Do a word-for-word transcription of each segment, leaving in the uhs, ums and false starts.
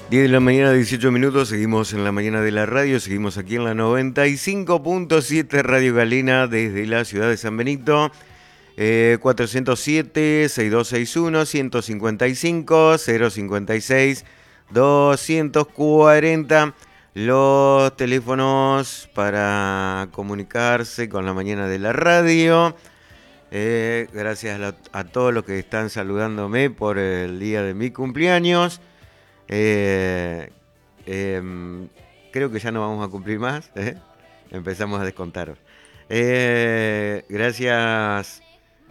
diez de la mañana, dieciocho minutos, seguimos en la mañana de la radio, seguimos aquí en la noventa y cinco punto siete Radio Galena desde la ciudad de San Benito, eh, cuatrocientos siete, sesenta y dos sesenta y uno, ciento cincuenta y cinco, cero cincuenta y seis, doscientos cuarenta, los teléfonos para comunicarse con la mañana de la radio. Eh, gracias a, a todos los que están saludándome por el día de mi cumpleaños. Eh, eh, Creo que ya no vamos a cumplir más. ¿eh? Empezamos a descontar. Eh, gracias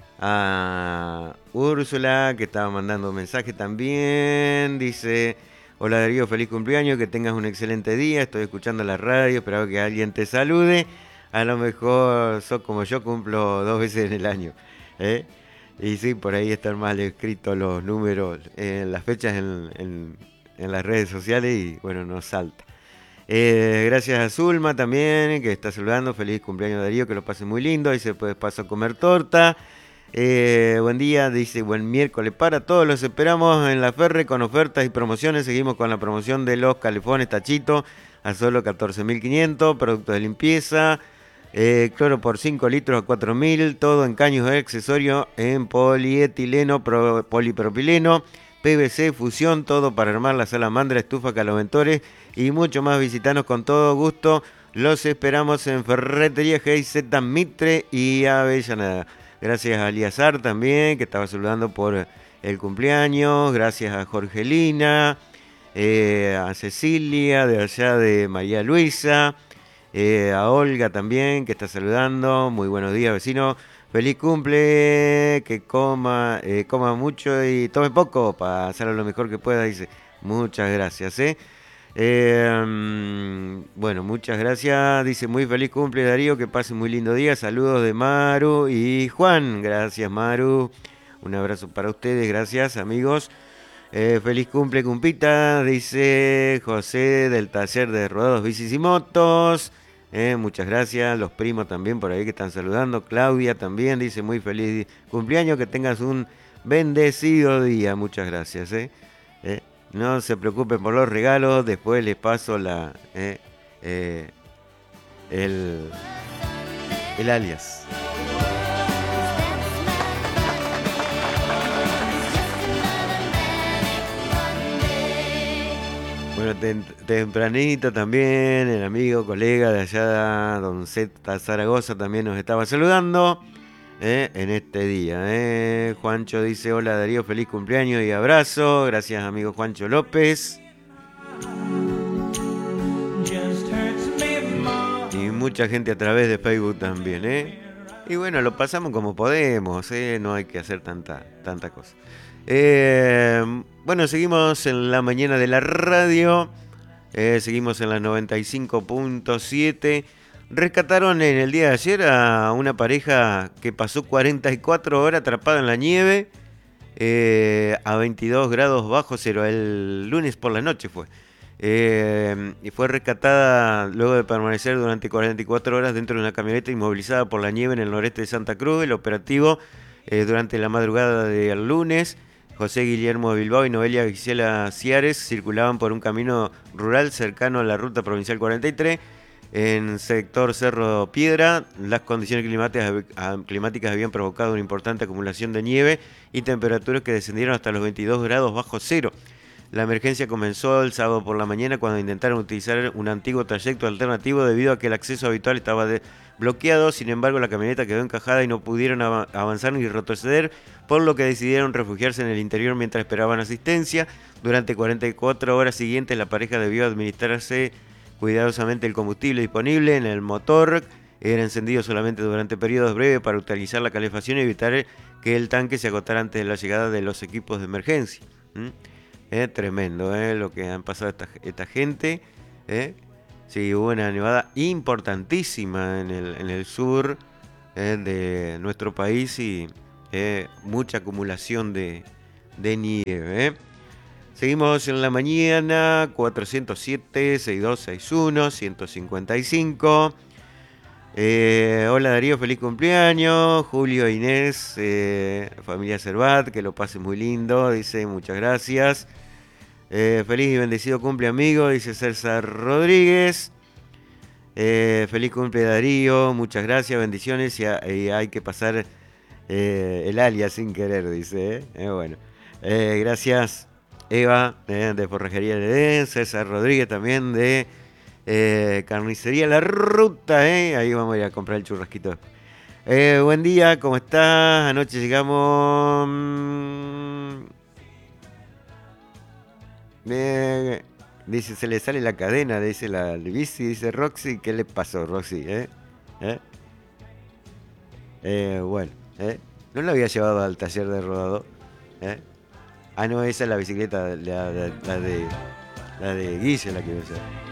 a Úrsula, que estaba mandando un mensaje también. Dice: hola Darío, feliz cumpleaños, que tengas un excelente día. Estoy escuchando la radio, esperaba que alguien te salude. A lo mejor sos como yo, cumplo dos veces en el año. ¿eh? Y sí, por ahí están mal escritos los números, eh, las fechas en, en, en las redes sociales y bueno, nos salta. Eh, gracias a Zulma también, que está saludando. Feliz cumpleaños Darío, que lo pase muy lindo. Dice: pues paso a comer torta. Eh, buen día, dice, buen miércoles para todos. Los esperamos en la Ferre con ofertas y promociones. Seguimos con la promoción de los calefones Tachito a solo catorce mil quinientos. Productos de limpieza. Eh, cloro por cinco litros a cuatro mil, todo en caños de accesorio en polietileno, pro, polipropileno, P V C, fusión, todo para armar la salamandra, estufa, caloventores y mucho más. Visitanos con todo gusto. Los esperamos en Ferretería G I Z Mitre y Avellaneda. Gracias a Eliazar también, que estaba saludando por el cumpleaños. Gracias a Jorgelina, eh, a Cecilia, de allá de María Luisa. Eh, a Olga también, que está saludando. Muy buenos días, vecino. Feliz cumple, que coma, eh, coma mucho y tome poco para hacerlo lo mejor que pueda, dice. Muchas gracias, ¿eh? Eh, bueno, muchas gracias. Dice: muy feliz cumple Darío, que pase muy lindo día. Saludos de Maru y Juan. Gracias, Maru. Un abrazo para ustedes, gracias, amigos. Eh, feliz cumple, cumpita, dice José del taller de rodados, bicis y motos. Eh, muchas gracias. Los primos también por ahí que están saludando. Claudia también dice: muy feliz cumpleaños, que tengas un bendecido día. Muchas gracias. Eh. Eh, no se preocupen por los regalos. Después les paso la eh, eh, el, el alias. Bueno, tem tempranito también, el amigo, colega de allá, Don Zeta Zaragoza, también nos estaba saludando eh, en este día. Eh. Juancho dice: hola Darío, feliz cumpleaños y abrazo. Gracias, amigo Juancho López. Y mucha gente a través de Facebook también. Eh. Y bueno, lo pasamos como podemos, eh. no hay que hacer tanta, tanta cosa. Eh, bueno, seguimos en la mañana de la radio, eh, seguimos en la noventa y cinco punto siete. Rescataron en el día de ayer a una pareja que pasó cuarenta y cuatro horas atrapada en la nieve, eh, a veintidós grados bajo cero. El lunes por la noche fue. Eh, y fue rescatada luego de permanecer durante cuarenta y cuatro horas dentro de una camioneta inmovilizada por la nieve en el noreste de Santa Cruz. El operativo, eh, durante la madrugada del lunes, José Guillermo Bilbao y Noelia Gisela Ciares circulaban por un camino rural cercano a la ruta provincial cuarenta y tres en sector Cerro Piedra. Las condiciones climáticas, climáticas habían provocado una importante acumulación de nieve y temperaturas que descendieron hasta los veintidós grados bajo cero. La emergencia comenzó el sábado por la mañana cuando intentaron utilizar un antiguo trayecto alternativo debido a que el acceso habitual estaba de bloqueado. Sin embargo, la camioneta quedó encajada y no pudieron av avanzar ni retroceder, por lo que decidieron refugiarse en el interior mientras esperaban asistencia. Durante cuarenta y cuatro horas siguientes, la pareja debió administrarse cuidadosamente el combustible disponible en el motor. Era encendido solamente durante periodos breves para utilizar la calefacción y evitar que el tanque se agotara antes de la llegada de los equipos de emergencia. ¿Mm? Eh, tremendo eh, lo que han pasado esta, esta gente. Eh. Sí, hubo una nevada importantísima en el, en el sur eh, de nuestro país y eh, mucha acumulación de, de nieve. Eh. Seguimos en la mañana, cuatrocientos siete, sesenta y dos sesenta y uno, ciento cincuenta y cinco. Eh, hola Darío, feliz cumpleaños. Julio e Inés, eh, familia Cervat, que lo pase muy lindo, dice, muchas gracias. Eh, feliz y bendecido cumple, amigo, dice César Rodríguez. Eh, feliz cumple, Darío. Muchas gracias, bendiciones. Y, a- y hay que pasar eh, el alias sin querer, dice. ¿eh? Eh, bueno, Eh, gracias, Eva, eh, de Forrajería del Edén. César Rodríguez también de eh, Carnicería La Ruta. ¿eh? Ahí vamos a ir a comprar el churrasquito. Eh, buen día, ¿cómo estás? Anoche llegamos. mm, eh, dice, se le sale la cadena, dice la bici, dice Roxy. ¿Qué le pasó, Roxy? ¿Eh? ¿Eh? Eh, bueno, ¿eh? ¿No la había llevado al taller de rodado? ¿Eh? Ah, no, esa es la bicicleta, la, la- la de, la de Guille, la que iba a usar.